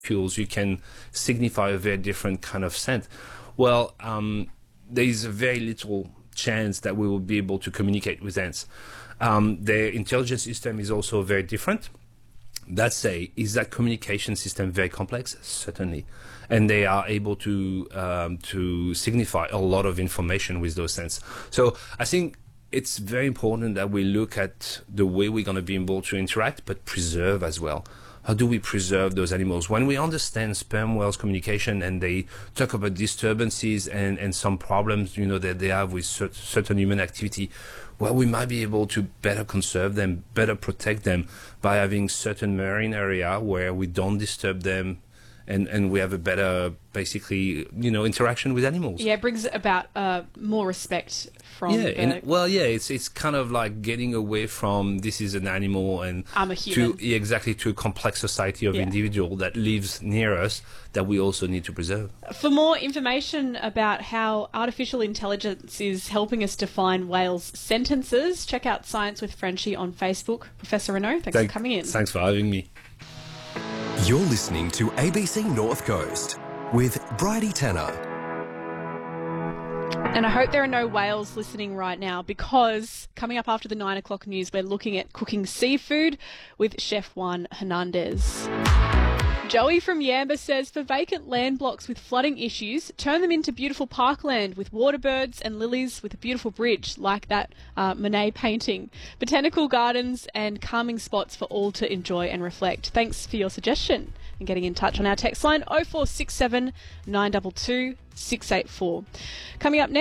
fuels, you can signify a very different kind of scent. Well, there is a very little chance that we will be able to communicate with ants. Their intelligence system is also very different. Is that communication system very complex? Certainly. And they are able to signify a lot of information with those scents. So I think it's very important that we look at the way we're going to be able to interact, but preserve as well. How do we preserve those animals? When we understand sperm whales' communication and they talk about disturbances and some problems, that they have with certain human activity, well, we might be able to better conserve them, better protect them by having certain marine area where we don't disturb them and we have a better, basically, interaction with animals. Yeah, it brings about more respect from it's kind of like getting away from this is an animal and I'm a human. To a complex society of individual that lives near us that we also need to preserve. For more information about how artificial intelligence is helping us define whales' sentences, check out Science with Frenchie on Facebook. Professor Renaud, thanks for coming in. Thanks for having me. You're listening to ABC North Coast with Bridie Tanner. And I hope there are no whales listening right now, because coming up after the 9 o'clock news, we're looking at cooking seafood with Chef Juan Hernandez. Joey from Yamba says, for vacant land blocks with flooding issues, turn them into beautiful parkland with waterbirds and lilies with a beautiful bridge like that Monet painting. Botanical gardens and calming spots for all to enjoy and reflect. Thanks for your suggestion and getting in touch on our text line 0467 922 684. Coming up next.